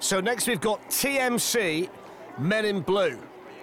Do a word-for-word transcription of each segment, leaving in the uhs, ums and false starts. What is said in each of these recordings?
So next we've got T M C, Men in Blue.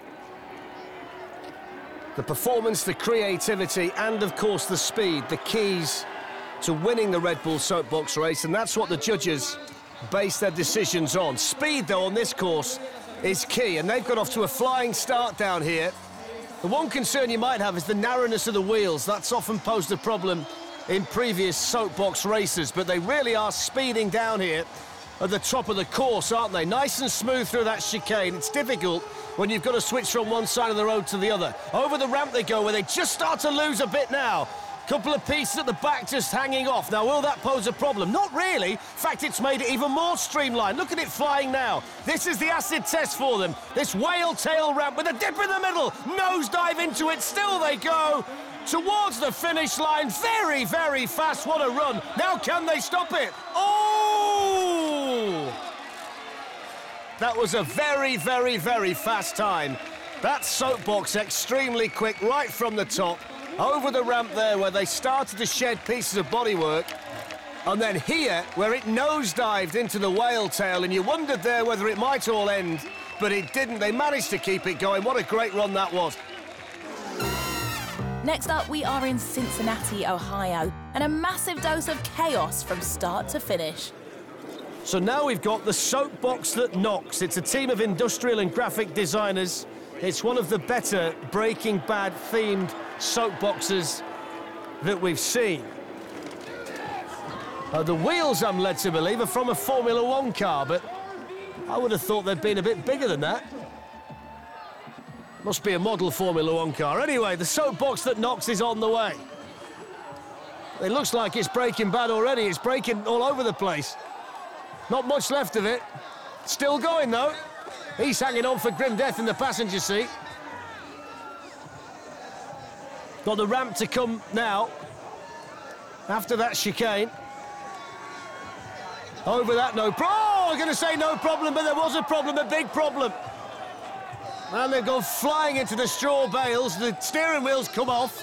The performance, the creativity, and of course the speed, the keys to winning the Red Bull Soapbox race, and that's what the judges base their decisions on. Speed, though, on this course is key, and they've got off to a flying start down here. The one concern you might have is the narrowness of the wheels. That's often posed a problem in previous Soapbox races, but they really are speeding down here at the top of the course, aren't they? Nice and smooth through that chicane. It's difficult when you've got to switch from one side of the road to the other. Over the ramp they go, where they just start to lose a bit now. Couple of pieces at the back just hanging off. Now, will that pose a problem? Not really. In fact, it's made it even more streamlined. Look at it flying now. This is the acid test for them. This whale tail ramp with a dip in the middle. Nosedive into it. Still they go towards the finish line. Very, very fast. What a run. Now, can they stop it? Oh! That was a very, very, very fast time. That Soapbox extremely quick right from the top. Over the ramp there where they started to shed pieces of bodywork. And then here where it nosedived into the whale tail, and you wondered there whether it might all end, but it didn't. They managed to keep it going. What a great run that was. Next up, we are in Cincinnati, Ohio, and a massive dose of chaos from start to finish. So now we've got the Soapbox that knocks. It's a team of industrial and graphic designers. It's one of the better Breaking Bad themed soapboxes that we've seen. Uh, the wheels, I'm led to believe, are from a Formula One car, but I would have thought they'd been a bit bigger than that. Must be a model Formula One car. Anyway, the Soapbox that knocks is on the way. It looks like it's Breaking Bad already. It's breaking all over the place. Not much left of it. Still going, though. He's hanging on for grim death in the passenger seat. Got the ramp to come now. After that chicane. Over that, no problem. Oh, I'm going to say no problem, but there was a problem, a big problem. And they've gone flying into the straw bales. The steering wheels come off.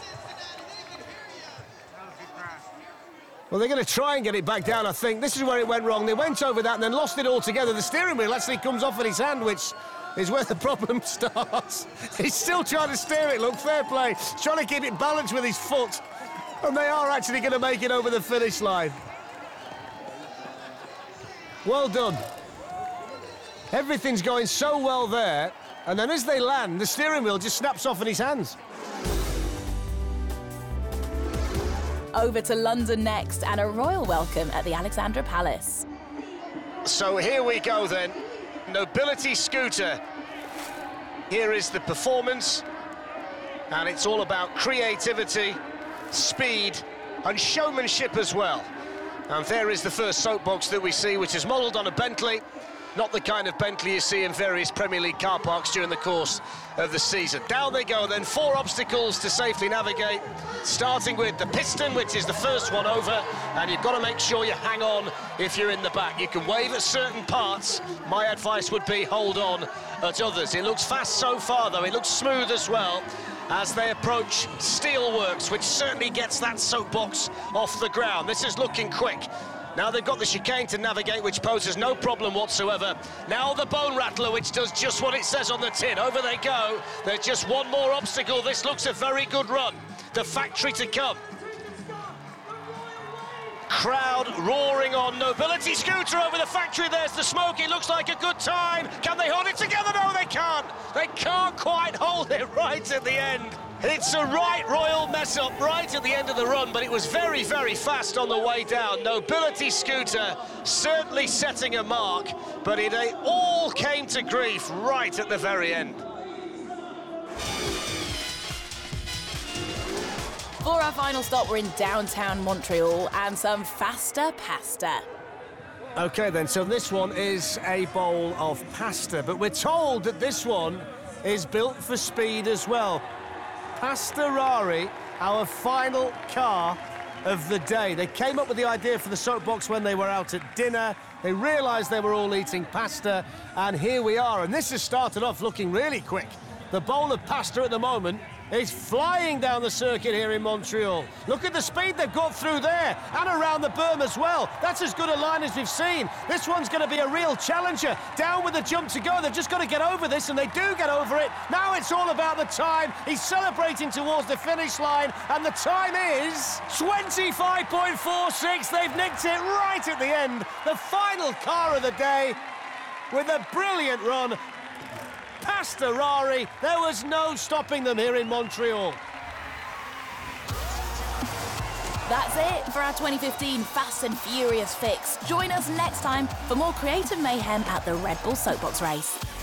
Well, they're going to try and get it back down, I think. This is where it went wrong. They went over that and then lost it altogether. The steering wheel actually comes off in his hand, which is where the problem starts. He's still trying to steer it, look, fair play. He's trying to keep it balanced with his foot. And they are actually going to make it over the finish line. Well done. Everything's going so well there. And then as they land, the steering wheel just snaps off in his hands. Over to London next, and a royal welcome at the Alexandra Palace. So here we go then. Nobility Scooter. Here is the performance, and it's all about creativity, speed, and showmanship as well. And there is the first Soapbox that we see, which is modelled on a Bentley. Not the kind of Bentley you see in various Premier League car parks during the course of the season. Down they go then, four obstacles to safely navigate, starting with the piston, which is the first one over, and you've got to make sure you hang on if you're in the back. You can wave at certain parts. My advice would be hold on at others. It looks fast so far, though. It looks smooth as well as they approach Steelworks, which certainly gets that Soapbox off the ground. This is looking quick. Now they've got the chicane to navigate, which poses no problem whatsoever. Now the Bone Rattler, which does just what it says on the tin. Over they go. There's just one more obstacle. This looks a very good run. The factory to come. Crowd roaring on. Nobility Scooter over the factory. There's the smoke. It looks like a good time. Can they hold it together? No, they can't. They can't quite hold it right at the end. It's a right royal mess-up right at the end of the run, but it was very, very fast on the way down. Nobility Scooter certainly setting a mark, but it all came to grief right at the very end. For our final stop, we're in downtown Montreal and some faster pasta. OK, then, so this one is a bowl of pasta, but we're told that this one is built for speed as well. Pastarari, our final car of the day. They came up with the idea for the Soapbox when they were out at dinner. They realised they were all eating pasta, and here we are. And this has started off looking really quick. The bowl of pasta at the moment is flying down the circuit here in Montreal. Look at the speed they've got through there and around the berm as well. That's as good a line as we've seen. This one's going to be a real challenger. Down with the jump to go. They've just got to get over this, and they do get over it. Now it's all about the time. He's celebrating towards the finish line, and the time is twenty-five point four six. They've nicked it right at the end. The final car of the day with a brilliant run past Ferrari. There was no stopping them here in Montreal. That's it for our twenty fifteen Fast and Furious fix. Join us next time for more creative mayhem at the Red Bull Soapbox Race.